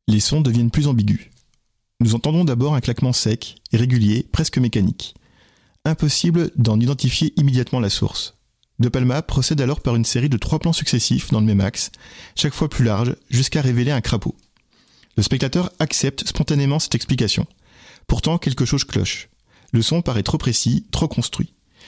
Les sons deviennent plus ambigus. Nous entendons d'abord un claquement sec et régulier, presque mécanique. Impossible d'en identifier immédiatement la source. De Palma procède alors par une série de 3 plans successifs dans le même axe, chaque fois plus large, jusqu'à révéler un crapaud. Le spectateur accepte spontanément cette explication. Pourtant, quelque chose cloche. Le son paraît trop précis, trop construit.